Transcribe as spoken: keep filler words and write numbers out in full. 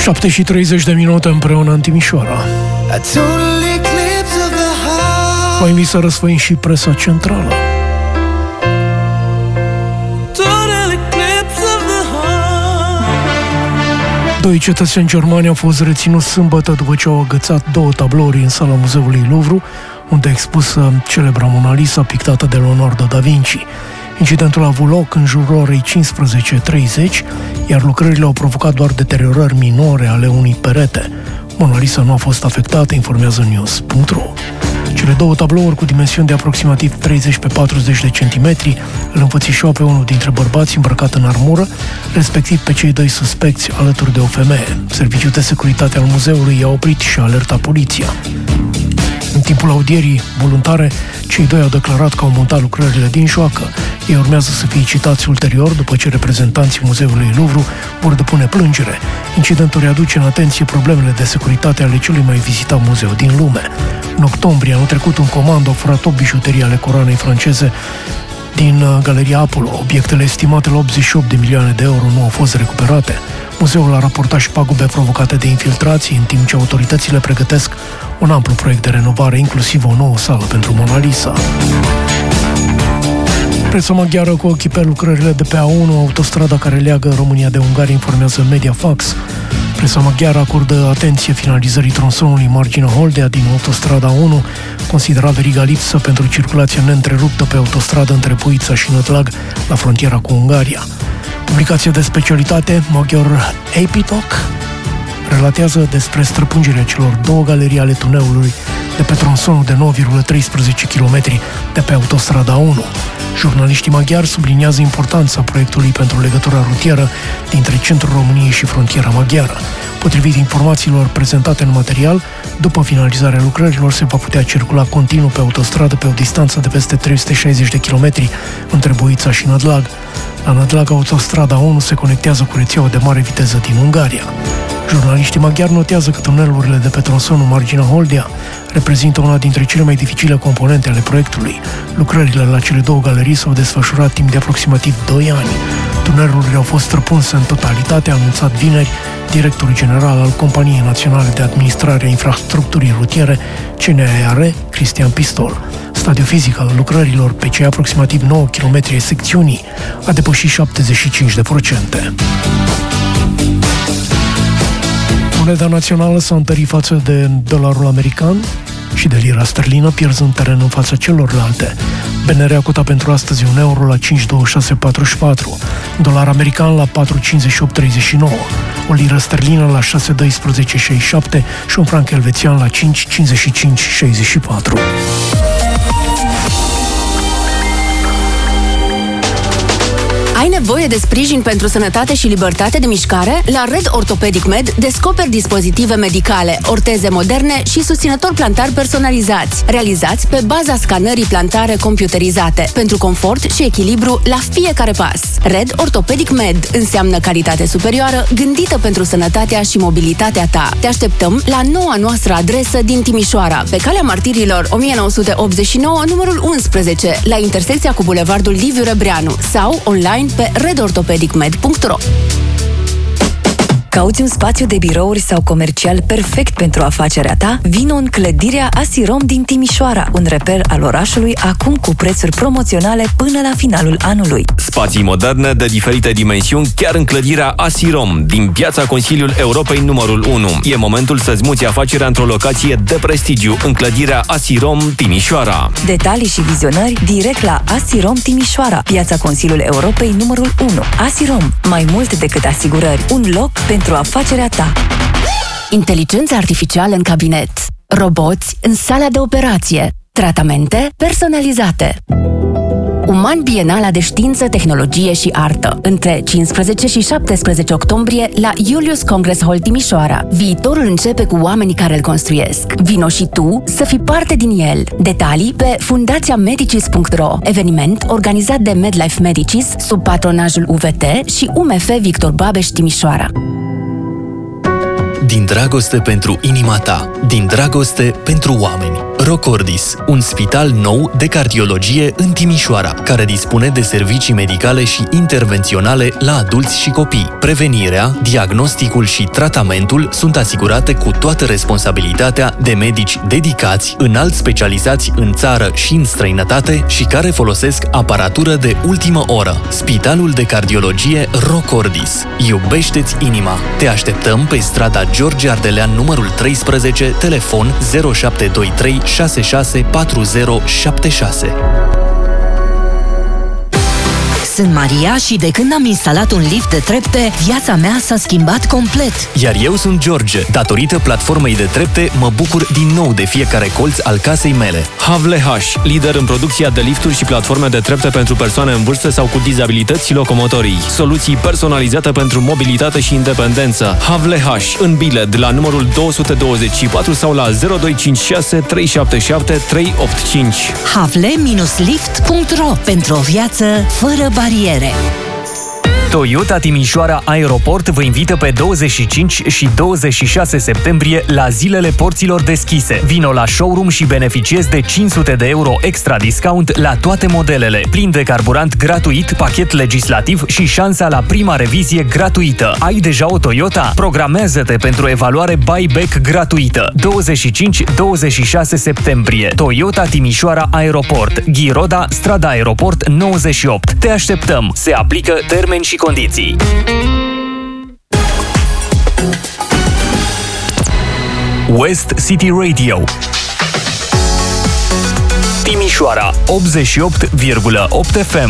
șapte și treizeci de minute împreună în Timișoara. Vă invit să răsfăim și presa centrală. Doi cetățeni germani au fost reținuți sâmbătă după ce au agățat două tablouri în sala Muzeului Louvre, unde a expusă celebra Mona Lisa pictată de Leonardo da Vinci. Incidentul a avut loc în jurul orei cincisprezece treizeci, iar lucrările au provocat doar deteriorări minore ale unui perete. Mona Lisa nu a fost afectată, informează news punct ro. Cele două tablouri cu dimensiuni de aproximativ treizeci pe patruzeci de centimetri îl înfățișau pe unul dintre bărbați îmbrăcat în armură, respectiv pe cei doi suspecți alături de o femeie. Serviciul de securitate al muzeului i-a oprit și a alertat poliția. În timpul audierii voluntare, cei doi au declarat că au montat lucrările din joacă. Ei urmează să fie citați ulterior, după ce reprezentanții Muzeului Louvre vor depune plângere. Incidentul readuce în atenție problemele de securitate ale celui mai vizitat muzeu din lume. În octombrie anul trecut, un comando a furat o bijuterie ale coroanei franceze din Galeria Apollo. Obiectele estimate la optzeci și opt de milioane de euro nu au fost recuperate. Muzeul a raportat și pagube provocate de infiltrații, în timp ce autoritățile pregătesc un amplu proiect de renovare, inclusiv o nouă sală pentru Mona Lisa. Presa maghiară cu ochii pe lucrările de pe A unu, autostrada care leagă România de Ungaria, informează Mediafax. Presa maghiară acordă atenție finalizării tronsonului marginea Holdea din autostrada A unu, considera veriga lipsă pentru circulația neîntreruptă pe autostradă între Puița și Nădlag, la frontiera cu Ungaria. Publicația de specialitate Magyar Építok relatează despre străpungerea celor două galerii ale tuneului de pe tronsonul de nouă virgulă treisprezece kilometri de pe autostrada A unu. Jurnaliștii maghiari subliniază importanța proiectului pentru legătura rutieră dintre centrul României și frontiera maghiară. Potrivit informațiilor prezentate în material, după finalizarea lucrărilor se va putea circula continuu pe autostradă pe o distanță de peste trei sute șaizeci de kilometri între Boița și Nădlag. La Nădlag, autostrada A unu se conectează cu rețeaua de mare viteză din Ungaria. Jurnaliștii maghiari notează că tunelurile de pe tronsonul marginea Holdea reprezintă una dintre cele mai dificile componente ale proiectului. Lucrările la cele două galerii s-au desfășurat timp de aproximativ doi ani. Tunelurile au fost străpunse în totalitate, a anunțat vineri directorul general al Companiei Naționale de Administrare a Infrastructurii Rutiere, C N A R, Cristian Pistol. Stadiul fizic al lucrărilor pe cei aproximativ nouă kilometri ai secțiunii a depășit șaptezeci și cinci la sută. Moneda națională s-a întărit față de dolarul american și de lira sterlină, pierzând teren în fața celorlalte. B N R a cotat pentru astăzi un euro la cinci virgulă douăzeci și șase patruzeci și patru, dolar american la patru virgulă cincizeci și opt treizeci și nouă, o liră sterlină la șase virgulă doisprezece șaizeci și șapte și un franc elvețian la cinci virgulă cincizeci și cinci șaizeci și patru. Ai nevoie de sprijin pentru sănătate și libertate de mișcare? La Red Orthopedic Med descoperi dispozitive medicale, orteze moderne și susținători plantari personalizați, realizați pe baza scanării plantare computerizate, pentru confort și echilibru la fiecare pas. Red Orthopedic Med înseamnă calitate superioară gândită pentru sănătatea și mobilitatea ta. Te așteptăm la noua noastră adresă din Timișoara, pe Calea Martirilor o mie nouă sute optzeci și nouă, numărul unsprezece, la intersecția cu Bulevardul Liviu Rebreanu, sau online pe red orthopedic med punct ro. Cauți un spațiu de birouri sau comercial perfect pentru afacerea ta? Vino în clădirea Asirom din Timișoara, un reper al orașului, acum cu prețuri promoționale până la finalul anului. Spații moderne de diferite dimensiuni chiar în clădirea Asirom, din Piața Consiliul Europei numărul unu. E momentul să-ți muți afacerea într-o locație de prestigiu, în clădirea Asirom Timișoara. Detalii și vizionări direct la Asirom Timișoara, Piața Consiliul Europei numărul unu. Asirom, mai mult decât asigurări, un loc pentru pentru afacerea ta. Inteligența artificială în cabinet, roboți în sala de operație, tratamente personalizate. Uman Bienala de Știință, Tehnologie și Artă, între cincisprezece și șaptesprezece octombrie la Julius Congress Hall Timișoara. Viitorul începe cu oamenii care îl construiesc. Vino și tu să fii parte din el. Detalii pe fundația medicis punct ro. Eveniment organizat de MedLife Medicis sub patronajul U V T și U M F Victor Babeș Timișoara. din dragoste pentru inima ta, din dragoste pentru oameni. Rocordis, un spital nou de cardiologie în Timișoara, care dispune de servicii medicale și intervenționale la adulți și copii. Prevenirea, diagnosticul și tratamentul sunt asigurate cu toată responsabilitatea de medici dedicați, înalt specializați în țară și în străinătate și care folosesc aparatură de ultimă oră. Spitalul de cardiologie Rocordis. Iubește-ți inima! Te așteptăm pe strada George Ardelean numărul treisprezece, telefon zero șapte doi trei șase șase patru zero șapte șase. Sunt Maria și de când am instalat un lift de trepte, viața mea s-a schimbat complet. Iar eu sunt George. Datorită platformei de trepte, mă bucur din nou de fiecare colț al casei mele. Havle H, lider în producția de lifturi și platforme de trepte pentru persoane în vârstă sau cu dizabilități locomotorii. Soluții personalizate pentru mobilitate și independență. Havle H, în Bilet, la numărul două sute douăzeci și patru sau la zero doi cinci șase trei șapte șapte trei opt cinci. havle lift punct ro, pentru o viață fără bariere. Toyota Timișoara Aeroport vă invită pe douăzeci și cinci și douăzeci și șase septembrie la zilele porților deschise. Vino la showroom și beneficiezi de cinci sute de euro extra discount la toate modelele, plin de carburant gratuit, pachet legislativ și șansa la prima revizie gratuită. Ai deja o Toyota? Programează-te pentru evaluare buyback gratuită. douăzeci și cinci douăzeci și șase septembrie. Toyota Timișoara Aeroport. Ghiroda, strada Aeroport nouăzeci și opt. Te așteptăm. Se aplică termeni și condiții. West City Radio Timișoara optzeci și opt virgulă opt F M.